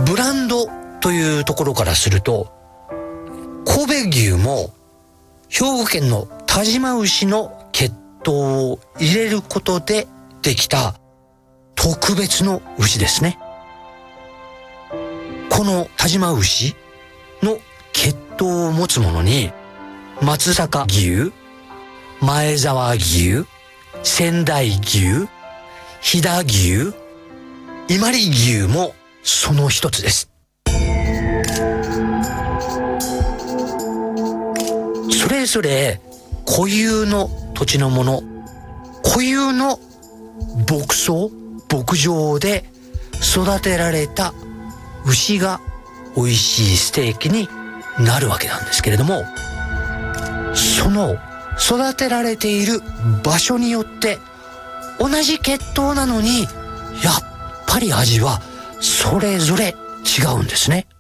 ブランドというところからすると、神戸牛も兵庫県の但馬牛の血統を入れることでできた特別の牛ですね。この但馬牛の血統を持つものに、松阪牛、前沢牛、仙台牛、飛騨牛、伊万里牛もその一つです。それぞれ固有の土地のもの、固有の牧草、牧場で育てられた牛が美味しいステーキになるわけなんですけれども、その育てられている場所によって同じ血統なのにやっぱり味はそれぞれ違うんですね。